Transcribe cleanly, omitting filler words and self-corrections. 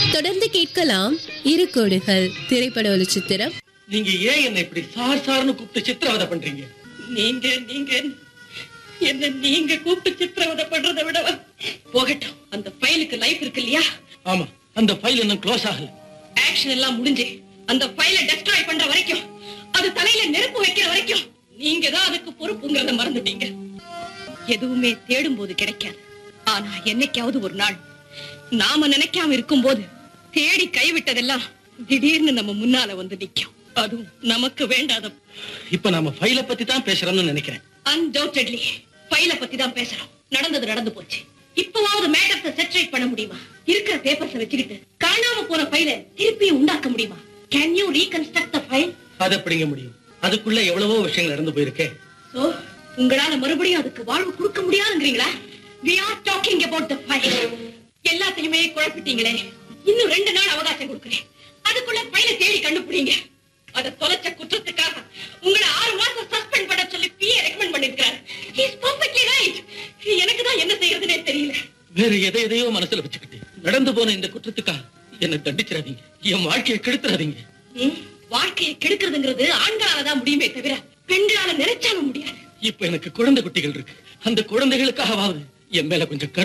தொடர்ந்து கேட்கலாம் இரு கோடுகள் திரைப்பட ஒளிச்சித்திரம். நீங்க ஏன் என்ன இப்படி சார்னு கூப்பிட்டு சித்திரவதை பண்றீங்க? நீங்க என்ன நீங்க கூப்பிட்டு சித்திரவதை பண்றதை விட போகட்டும். அந்த ஃபைலுக்கு லைஃப் இருக்கு இல்லையா? ஆமா, அந்த ஃபைல் இன்னும் க்ளோஸ் ஆகல. ஆக்ஷன் எல்லாம் முடிஞ்சு அந்த ஃபைலை டெஸ்ட்ராய் பண்ற வரைக்கும், அது தலையில நெருப்பு வைக்கிற வரைக்கும் நீங்க தான் அதுக்கு பொறுப்புங்கிறத மறந்துட்டீங்க. எதுவுமே தேடும் போது கிடைக்காது. ஆனா என்னைக்காவது ஒரு நாள் நாம நினைக்காம இருக்கும் போது தேடி கைவிட்டதெல்லாம் திடீர்னு நம்ம முன்னால வந்து நிக்கும். அதுவும் நமக்கு வேண்டாத. இப்ப நாம ஃபைலை பத்தி தான் பேசுறோம்னு நினைக்கிறேன். அன்டவுட்டட்லி ஃபைலை பத்தி தான் பேசுறோம். நடந்தது நடந்து போச்சு. இப்பவாவது மேட்டர்ஸை செட்டில் பண்ண முடியுமா? இருக்கிற பேப்பர்ஸை வச்சுக்கிட்டு காணாம போன ஃபைலை திருப்பி உண்டாக்க முடியுமா? Can you reconstruct the file? அது எப்படிங்க முடியும்? அதுக்குள்ள எவ்வளவோ விஷயங்கள் நடந்து போயிருக்கே. சோ உங்களால மறுபடியும் அதுக்கு வாழ்வு கொடுக்க முடியாதுங்கறீங்களா? We are talking about the file. எல்லாத்தையுமே குழப்பிட்டீங்களே. இன்னும் 2 நாள் அவகாசம் கொடுக்கிறேன். அதுக்குள்ள ஃபைலை தேடி கண்டுபிடிங்க. அத தொலைச்ச குற்றத்துக்காக உங்களை 6 மாசம் சஸ்பெண்ட் பண்ண சொல்லி பிஏ ரெக்கமெண்ட் பண்ணிருக்காரு. He is perfectly right. எனக்கு தான் என்ன செய்யறதுனே தெரியல. வேற எதையோ மனசுல வச்சுக்கிட்டு நடந்து போன இந்த குற்றத்துக்காக என்ன தண்டிச்சிடாதீங்க. என் வாழ்க்கையை கெடுத்துறாதீங்க. வாழ்க்கையை கெடுக்கிறதுங்கிறது ஆண்களால தான் முடியுமே தவிர பெண்களால நினைச்சாலும் முடியாது. இப்ப எனக்கு குழந்தை குட்டிகள் இருக்கு. அந்த குழந்தைகளுக்காகவாவது என் மேல கொஞ்சம்